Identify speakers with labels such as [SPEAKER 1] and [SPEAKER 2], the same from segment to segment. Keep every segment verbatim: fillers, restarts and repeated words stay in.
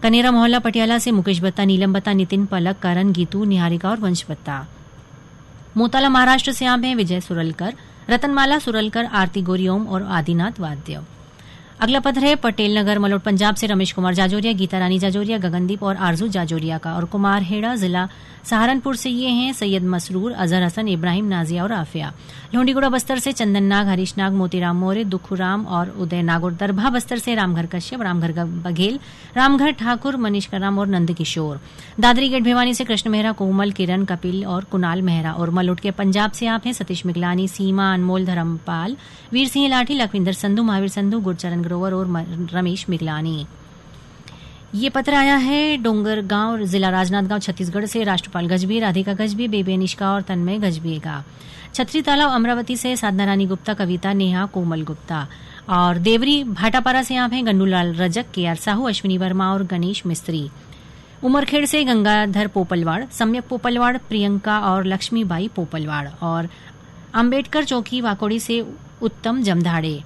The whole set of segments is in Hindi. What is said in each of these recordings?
[SPEAKER 1] कनेरा मोहल्ला पटियाला से मुकेश बत्ता, नीलम बत्ता, नितिन पलक, करण, गीतू, निहारिका और वंश बत्ता। मोताला महाराष्ट्र से आप हैं विजय सुरलकर, रतनमाला सुरलकर, आरती गोरियोम और आदिनाथ वाद्य। अगला पत्र है पटेल नगर मलोट पंजाब से रमेश कुमार जाजोरिया, गीता रानी जाजोरिया, गगनदीप और आरजू जाजोरिया का। और कुमार हेड़ा जिला सहारनपुर से ये हैं सैयद मसरूर, अजहर हसन, इब्राहिम, नाजिया और आफिया। लोहंडीगुड़ा बस्तर से चंदन नाग, हरीश नाग, मोतीराम मोरे, दुखुराम और उदय नागौर। दरभा बस्तर से रामघर कश्यप, रामघर बघेल, रामघर ठाकुर, मनीष कराम और नंद किशोर। दादरी गेट भिवानी से कृष्ण मेहरा, कोमल, किरण, कपिल और कुणाल मेहरा। और मलोट के पंजाब से आप हैं सतीश मिगलानी, सीमा, अनमोल, धर्मपाल, वीर सिंह लाठी, लखविंदर संधू, महावीर संधू, गुरचरण ग्रोवर और रमेश मिगलानी। ये पत्र आया है डोंगरगांव जिला राजनांदगांव छत्तीसगढ़ से राष्ट्रपाल गजबी, राधिका गजबी, बेबी अनिष्का और तन्मय गजबी का। छतरी तालाब अमरावती से साधना रानी गुप्ता, कविता, नेहा, कोमल गुप्ता। और देवरी भाटापारा से आप हैं गन्नूलाल रजक, के आर साहू, अश्विनी वर्मा और गणेश मिस्त्री। उमरखेड़ से गंगाधर पोपलवाड़, सम्यक पोपलवाड़, प्रियंका और लक्ष्मीबाई पोपलवाड़। और अंबेडकर चौकी वाकोड़ी से उत्तम जमधाड़े।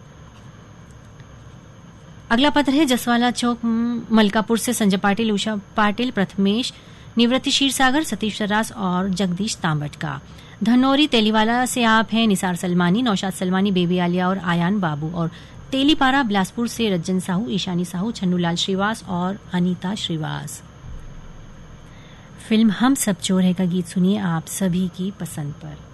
[SPEAKER 1] अगला पत्र है जसवाला चौक मलकापुर से संजय पाटिल, उषा पाटिल, प्रथमेश, निवृत्ति क्षीरसागर, सतीश सरास और जगदीश तांबट का। धनौरी तेलीवाला से आप हैं निसार सलमानी, नौशाद सलमानी, बेबी आलिया और आयान बाबू। और तेलीपारा बिलासपुर से रज्जन साहू, ईशानी साहू, छन्नूलाल श्रीवास और अनीता श्रीवास। फिल्म हम सब चोर है का गीत सुनिए आप सभी की पसंद पर।